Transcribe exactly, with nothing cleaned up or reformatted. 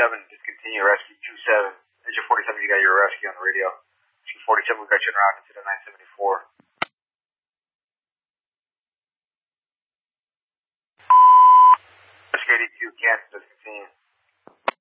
forty-seven, discontinue rescue two seven. Engine forty-seven, you got your rescue on the radio. Engine forty-seven, we got you en route into the nine seventy-four. Rescue eighty-two, cancel, discontinue.